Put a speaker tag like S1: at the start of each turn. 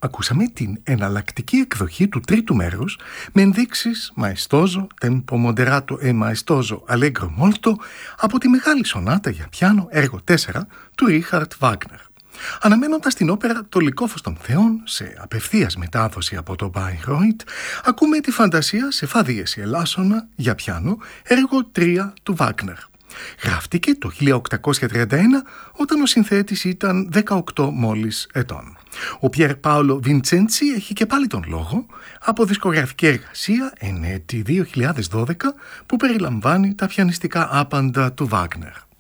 S1: ακούσαμε την εναλλακτική εκδοχή του τρίτου μέρους με ενδείξεις maestoso, tempo moderato e maestoso allegro molto από τη μεγάλη σονάτα για πιάνο έργο 4 του Ρίχαρτ Βάγνερ. Αναμένοντας την όπερα «Το Λυκόφως των Θεών» σε απευθείας μετάδοση από το Bayreuth, ακούμε τη φαντασία σε φα δίεση ελάσσονα για πιάνο έργο 3 του Βάγνερ. Γράφτηκε το 1831 όταν ο συνθέτης ήταν 18 μόλις ετών. Ο Πιέρ Πάολο Βιντσέντσι έχει και πάλι τον λόγο από δισκογραφική εργασία εν έτη 2012 που περιλαμβάνει τα πιανιστικά άπαντα του Βάγνερ.